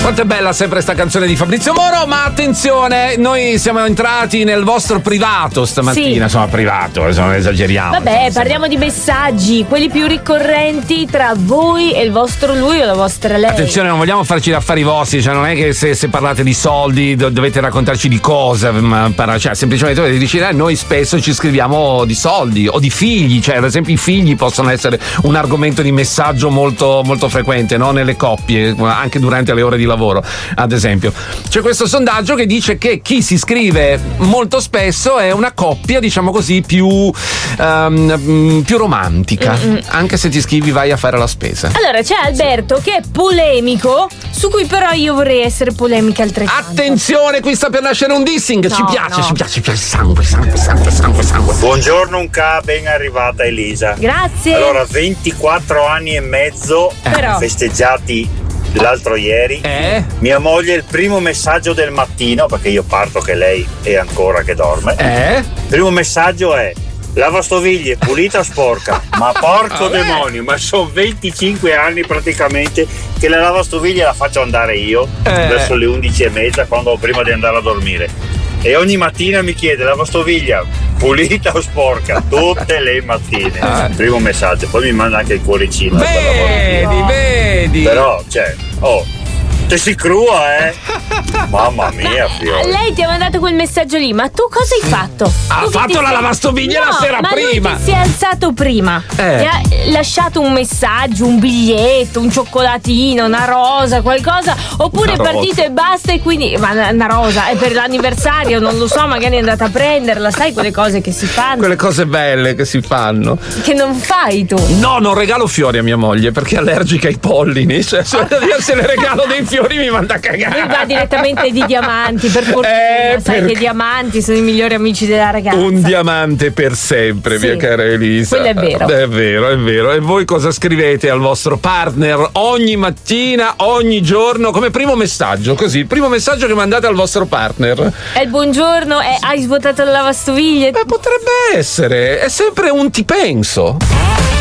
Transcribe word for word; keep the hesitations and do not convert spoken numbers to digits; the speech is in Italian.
Quanto è bella sempre sta canzone di Fabrizio Moro, ma attenzione, noi siamo entrati nel vostro privato stamattina, sì. Insomma privato, insomma esageriamo. Vabbè, insomma, parliamo di messaggi, quelli più ricorrenti tra voi e il vostro lui o la vostra lei. Attenzione, non vogliamo farci gli affari vostri, cioè non è che se, se parlate di soldi do, dovete raccontarci di cosa, ma para, cioè semplicemente dovete dire eh, noi spesso ci scriviamo di soldi o di figli, cioè ad esempio i figli possono essere un argomento di messaggio molto, molto frequente, no? Nelle coppie, anche durante le ore di lavoro, ad esempio. C'è questo sondaggio che dice che chi si scrive molto spesso è una coppia, diciamo così, più um, più romantica. Mm-mm. Anche se ti scrivi vai a fare la spesa. Allora c'è Alberto che è polemico, su cui però io vorrei essere polemica altrettanto. Attenzione, qui sta per nascere un dissing. No, ci piace, no. ci piace, ci piace sangue, sangue, sangue, sangue, sangue. Buongiorno un K, ben arrivata Elisa. Grazie. Allora, ventiquattro anni e mezzo Però. festeggiati l'altro ieri. Eh? Mia moglie il primo messaggio del mattino, perché io parto che lei è ancora che dorme. Eh? Il primo messaggio è: lavastoviglie pulita o sporca? Ma porco Vabbè. demonio, ma sono venticinque anni praticamente che la lavastoviglie la faccio andare io Eh. verso le undici e mezza, quando prima di andare a dormire. E ogni mattina mi chiede: lavastoviglia pulita o sporca? Tutte le mattine. Ah. Primo messaggio, poi mi manda anche il cuoricino. Vedi, vedi. Però, cioè, oh, te si crua, eh? Mamma mia, figlio. Lei ti ha mandato quel messaggio lì, ma tu cosa hai fatto? Ha Tu che fatto ti la sei- lavastoviglie no, la sera ma prima. lui ti si è alzato prima. Eh. Ti ha lasciato un messaggio, un biglietto, un cioccolatino, una rosa, qualcosa. Oppure è Una rosa. partito e basta, e quindi. Ma una- una rosa è per l'anniversario, non lo so, magari è andata a prenderla. Sai quelle cose che si fanno, Quelle cose belle che si fanno. che non fai tu. No, non regalo fiori a mia moglie perché è allergica ai pollini. Cioè, se, se le regalo dei fiori mi manda a cagare. Lui va direttamente di diamanti, per fortuna. Eh, sai per- che i diamanti sono i migliori amici della ragazza. Un diamante per sempre, Sì, mia cara Elisa. quello è vero. È vero, è vero. E voi cosa scrivete al vostro partner ogni mattina, ogni giorno, come primo messaggio? Così, il primo messaggio che mandate al vostro partner. È il buongiorno, è hai svuotato la lavastoviglie. Beh, potrebbe essere. È sempre un ti penso.